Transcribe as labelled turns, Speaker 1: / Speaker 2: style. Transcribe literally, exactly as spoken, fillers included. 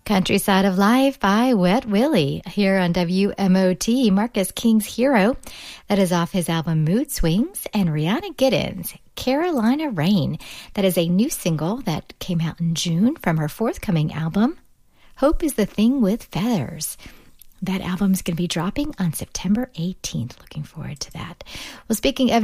Speaker 1: Countryside of Life by Wet Willie here on W M O T, Marcus King's Hero. That is off his album Mood Swings. And Rihanna Giddens, Carolina Rain. That is a new single that came out in June from her forthcoming album, Hope is the Thing with Feathers. That album is going to be dropping on September eighteenth. Looking forward to that. Well, speaking of